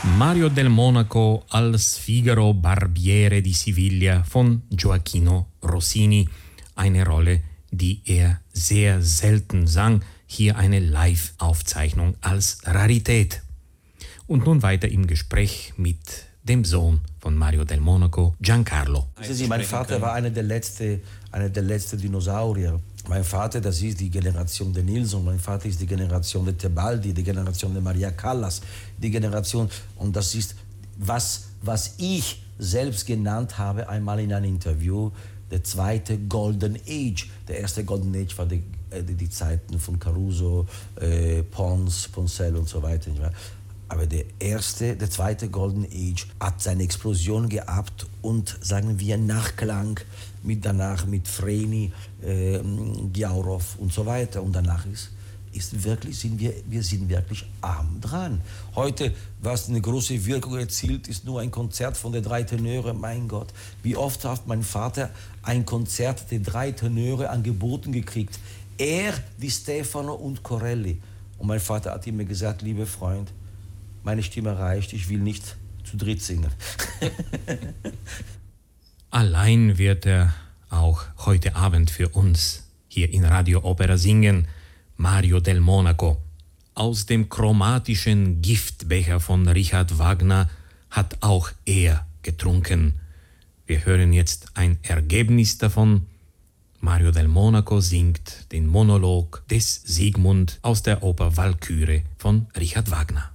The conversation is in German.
Mario del Monaco als Figaro Barbiere di Siviglia von Gioachino Rossini. Eine Rolle, die er sehr selten sang. Hier eine Live-Aufzeichnung als Rarität. Und nun weiter im Gespräch mit dem Sohn von Mario del Monaco, Giancarlo. Sie, mein Vater war einer der letzten Dinosaurier. Mein Vater, das ist die Generation der Nilsson, mein Vater ist die Generation der Tebaldi, die Generation der Maria Callas, die Generation, und das ist, was ich selbst genannt habe, einmal in einem Interview, der zweite Golden Age. Der erste Golden Age war die Zeiten von Caruso, Pons, Poncel und so weiter. Aber der zweite Golden Age hat seine Explosion gehabt und, sagen wir, Nachklang danach mit Freni, Giaurov und so weiter. Und danach sind wir wirklich arm dran. Heute, was eine große Wirkung erzielt, ist nur ein Konzert von den 3 Tenöre. Mein Gott, wie oft hat mein Vater ein Konzert der 3 Tenöre angeboten gekriegt. Er, Di Stefano und Corelli. Und mein Vater hat immer gesagt, lieber Freund, meine Stimme reicht, ich will nicht zu dritt singen. Allein wird er auch heute Abend für uns hier in Radio Opera singen, Mario del Monaco. Aus dem chromatischen Giftbecher von Richard Wagner hat auch er getrunken. Wir hören jetzt ein Ergebnis davon. Mario del Monaco singt den Monolog des Siegmund aus der Oper Walküre von Richard Wagner.